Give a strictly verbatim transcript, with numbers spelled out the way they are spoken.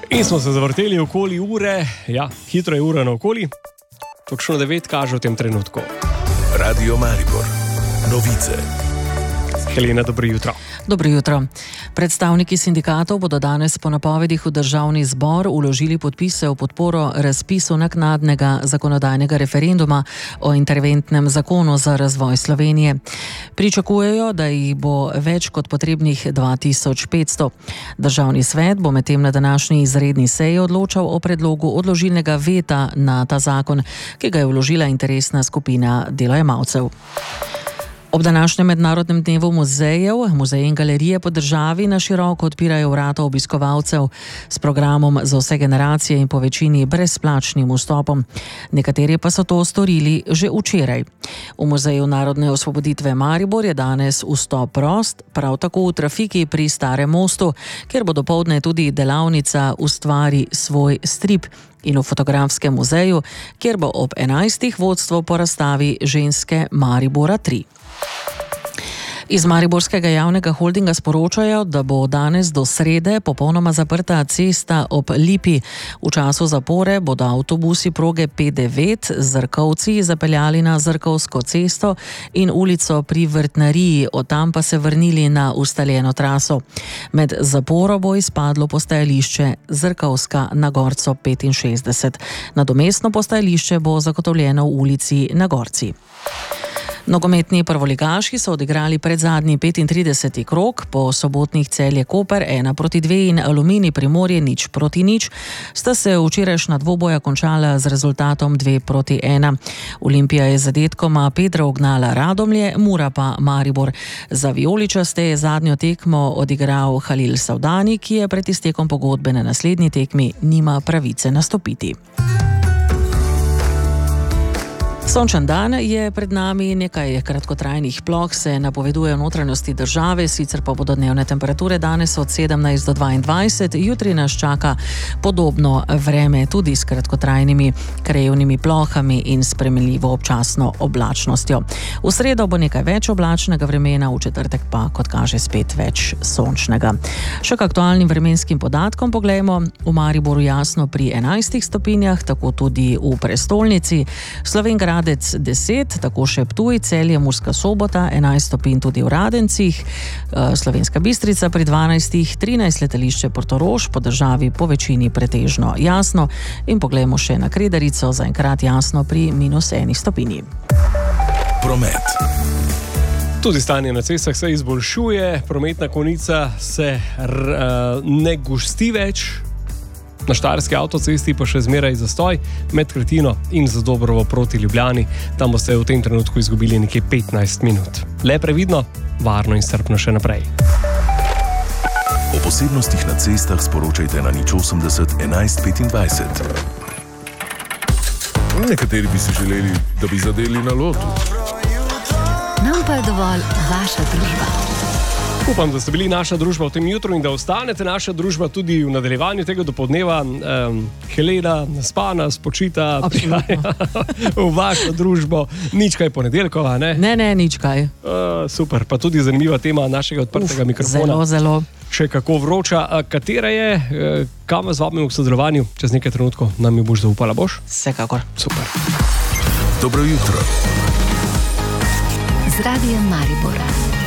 In smo se zavrteli okoli ure, ja, hitro je ura na okoli, točno devet kaže v tem trenutku. Radio Maribor, novice. Helena, dobro jutro. Dobro jutro. Predstavniki sindikatov bodo danes po napovedih v državni zbor vložili podpise v podporo razpisu naknadnega zakonodajnega referenduma o interventnem zakonu za razvoj Slovenije. Pričakujejo, da jih bo več kot potrebnih dva tisoč petsto. Državni svet bo medtem na današnji izredni seji odločal o predlogu odložilnega veta na ta zakon, ki ga je vložila interesna skupina delojemalcev. Ob današnjem mednarodnem dnevu muzejev, muzeji in galerije po državi na široko odpirajo vrata obiskovalcev s programom za vse generacije in po večini brezplačnim vstopom. Nekateri pa so to storili že včeraj. V Muzeju narodne osvoboditve Maribor je danes vstop prost, prav tako v trafiki pri Starem mostu, kjer bo dopoldne tudi delavnica Ustvari svoj strip, in v fotografskem muzeju, kjer bo ob enajstih vodstvo po razstavi Ženske Maribora tri. Iz mariborskega javnega holdinga sporočajo, da bo danes do srede popolnoma zaprta cesta ob Lipi. V času zapore bodo avtobusi proge P devet z Zrkovci zapeljali na Zrkovsko cesto in ulico pri Vrtnariji, od tam pa se vrnili na ustaljeno traso. Med zaporo bo izpadlo postajališče Zrkovska na Gorco petinšestdeset. Nadomestno postajališče bo zagotovljeno v ulici na Gorci. Nogometni prvoligaši so odigrali predzadnji petintrideseti krog, po sobotnih Celje Koper ena proti dve in Aluminij Primorje nič proti nič, sta se včerajšnja dvoboja končala z rezultatom dve proti ena. Olimpija je z zadetkoma Pedra ugnala Radomlje, Mura pa Maribor. Za vijoličaste je zadnjo tekmo odigral Halil Savdani, ki je pred iztekom pogodbe na naslednji tekmi nima pravice nastopiti. Sončen dan je pred nami, nekaj kratkotrajnih ploh se napoveduje v notranjosti države, sicer pa bodo dnevne temperature danes od sedemnajst do dvaindvajset, jutri nas čaka podobno vreme, tudi s kratkotrajnimi krajevnimi plohami in spremenljivo občasno oblačnostjo. V sredo bo nekaj več oblačnega vremena, v četrtek pa, kot kaže, spet več sončnega. Še k aktualnim vremenskim podatkom poglejmo. V Mariboru jasno pri enajstih stopinjah, tako tudi v prestolnici. Slovenj deset, tako še Ptuj, Celje, Murska Sobota, enajst stopinj tudi v Radencih, Slovenska Bistrica pri dvanajstih, trinajst letališče Portorož, po državi po večini pretežno jasno in poglejmo še na Kredarico, zaenkrat jasno pri minus eni stopinji. Promet. Tudi stanje na cestah se izboljšuje, prometna konica se r, ne gosti več. Na Štajerski avtocesti pa še zmeraj zastoj med Kretino in Zadobrovo proti Ljubljani. Tam boste v tem trenutku izgubili nekje petnajst minut. Le previdno, varno in strpno še naprej. O posebnostih na cestah sporočajte na nič osemdeset enajst petindvajset. Nekateri bi si želeli, da bi zadeli na lotu. Nam pa je dovolj vaša družba. Upam, da ste bili naša družba v tem jutru in da ostanete naša družba tudi v nadaljevanju tega dopoldneva. Um, Helena naspana, spočita, prihaja v vašo družbo. Nič kaj ponedeljkova, ne? Ne, ne, nič kaj. Uh, super, pa tudi zanimiva tema našega odprtega Uf, mikrofona. Zelo, zelo. Še kako vroča. A katera je, kam vas vabimo k sodelovanju? Čez nekaj trenutkov nam jo boš zaupala, boš? Vsekakor. Super. Dobro jutro. Z Radijem Maribor.